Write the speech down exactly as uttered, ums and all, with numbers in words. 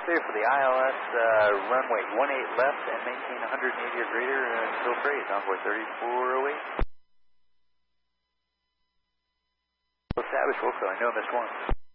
clear for the I L S uh, runway one eight left and maintain one hundred eighty or greater until trade, Envoy thirty-four oh eight. Establish, Wilco, I know I missed one.